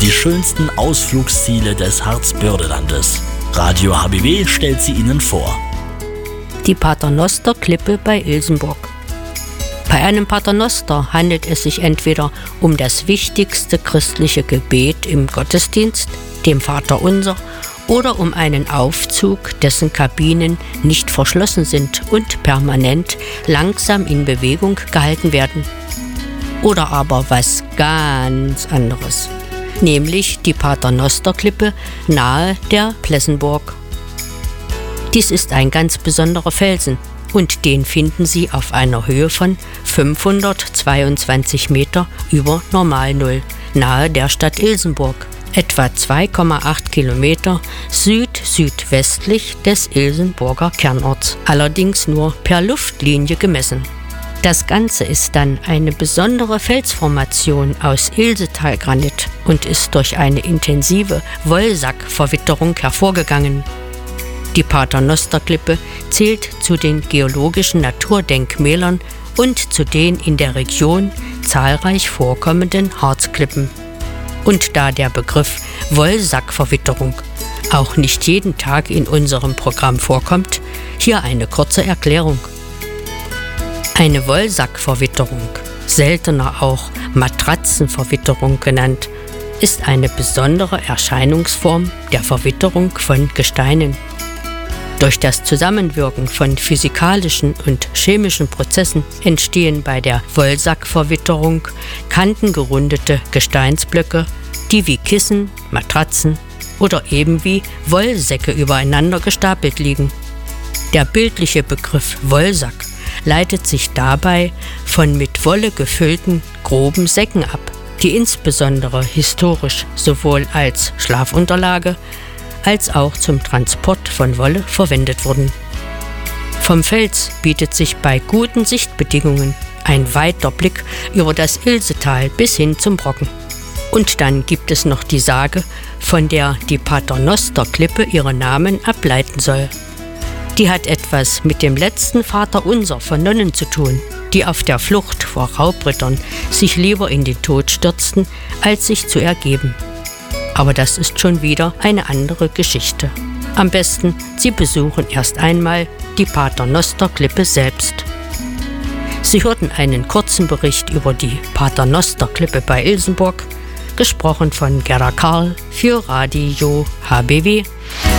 die schönsten Ausflugsziele des Harzbördelandes. Radio HBW stellt sie Ihnen vor. Die Paternoster-Klippe bei Ilsenburg. Bei einem Paternoster handelt es sich entweder um das wichtigste christliche Gebet im Gottesdienst, dem Vaterunser, oder um einen Aufzug, dessen Kabinen nicht verschlossen sind und permanent langsam in Bewegung gehalten werden. Oder aber was ganz anderes, nämlich die Paternoster-Klippe nahe der Plessenburg. Dies ist ein ganz besonderer Felsen und den finden Sie auf einer Höhe von 522 Meter über Normalnull, nahe der Stadt Ilsenburg, etwa 2,8 Kilometer südwestlich des Ilsenburger Kernorts, allerdings nur per Luftlinie gemessen. Das Ganze ist dann eine besondere Felsformation aus Ilsetalgranit und ist durch eine intensive Wollsackverwitterung hervorgegangen. Die Paternoster-Klippe zählt zu den geologischen Naturdenkmälern und zu den in der Region zahlreich vorkommenden Harzklippen. Und da der Begriff Wollsackverwitterung auch nicht jeden Tag in unserem Programm vorkommt, hier eine kurze Erklärung. Eine Wollsackverwitterung, seltener auch Matratzenverwitterung genannt, ist eine besondere Erscheinungsform der Verwitterung von Gesteinen. Durch das Zusammenwirken von physikalischen und chemischen Prozessen entstehen bei der Wollsackverwitterung kantengerundete Gesteinsblöcke, die wie Kissen, Matratzen oder eben wie Wollsäcke übereinander gestapelt liegen. Der bildliche Begriff Wollsack leitet sich dabei von mit Wolle gefüllten groben Säcken ab, die insbesondere historisch sowohl als Schlafunterlage als auch zum Transport von Wolle verwendet wurden. Vom Fels bietet sich bei guten Sichtbedingungen ein weiter Blick über das Ilsetal bis hin zum Brocken. Und dann gibt es noch die Sage, von der die Paternoster-Klippe ihren Namen ableiten soll. Die hat etwas mit dem letzten Vaterunser von Nonnen zu tun, die auf der Flucht vor Raubrittern sich lieber in den Tod stürzten, als sich zu ergeben. Aber das ist schon wieder eine andere Geschichte. Am besten, Sie besuchen erst einmal die Paternoster-Klippe selbst. Sie hörten einen kurzen Bericht über die Paternoster-Klippe bei Ilsenburg, gesprochen von Gerda Karl für Radio HBW.